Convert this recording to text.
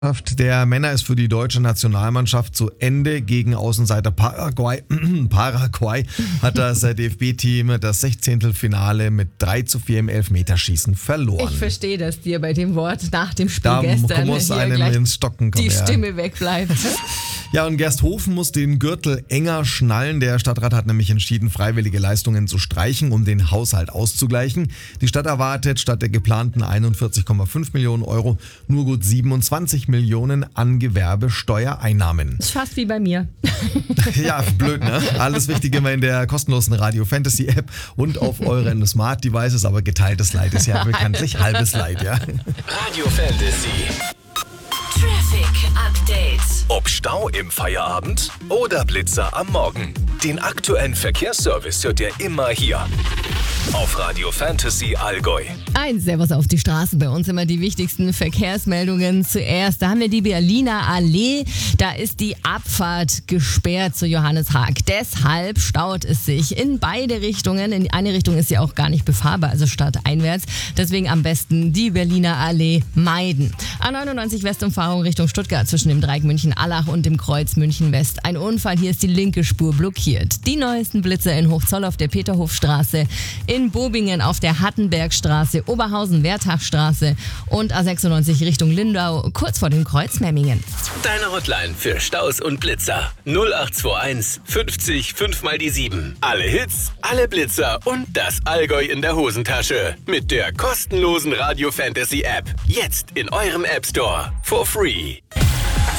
Der Männer ist für die deutsche Nationalmannschaft zu Ende. Gegen Außenseiter Paraguay hat das DFB-Team das 16. Finale mit 3:4 im Elfmeterschießen verloren. Ich verstehe das dir bei dem Wort nach dem Spiel Da gestern. muss hier einem gleich ins Stocken kommen. die Stimme wegbleibt. Ja, und Gersthofen muss den Gürtel enger schnallen. Der Stadtrat hat nämlich entschieden, freiwillige Leistungen zu streichen, um den Haushalt auszugleichen. Die Stadt erwartet statt der geplanten 41,5 Millionen Euro nur gut 27 Millionen an Gewerbesteuereinnahmen. Ist fast wie bei mir. Ja, blöd, ne? Alles Wichtige immer in der kostenlosen Radio Fantasy App und auf euren Smart Devices, aber geteiltes Leid ist ja bekanntlich halbes Leid, ja. Radio Fantasy. Traffic Update. Ob Stau im Feierabend oder Blitzer am Morgen. Den aktuellen Verkehrsservice hört ihr immer hier. Auf Radio Fantasy Allgäu. Ein Servus auf die Straßen. Bei uns immer die wichtigsten Verkehrsmeldungen. Zuerst, da haben wir die Berliner Allee. Da ist die Abfahrt gesperrt zu Johannes Haag. Deshalb staut es sich in beide Richtungen. In eine Richtung ist sie auch gar nicht befahrbar, also stadteinwärts. Deswegen am besten die Berliner Allee meiden. A99 Westumfahrung Richtung Stuttgart zwischen dem Dreieck München-Allach und dem Kreuz München-West. Ein Unfall, hier ist die linke Spur blockiert. Die neuesten Blitzer in Hochzoll auf der Peterhofstraße, in Bobingen auf der Hattenbergstraße, Oberhausen-Wertachstraße und A96 Richtung Lindau, kurz vor dem Kreuz Memmingen. Deine Hotline für Staus und Blitzer. 0821 50 5 mal die 7. Alle Hits, alle Blitzer und das Allgäu in der Hosentasche. Mit der kostenlosen Radio Fantasy App. Jetzt in eurem App Store. For free.